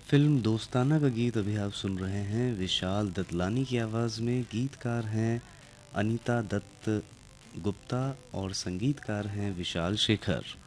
Film दोस्ताना का गीत अभी आप सुन रहे हैं विशाल ददलानी की आवाज़ में। गीतकार हैं अनीता दत्त गुप्ता और संगीतकार हैं विशाल शेखर।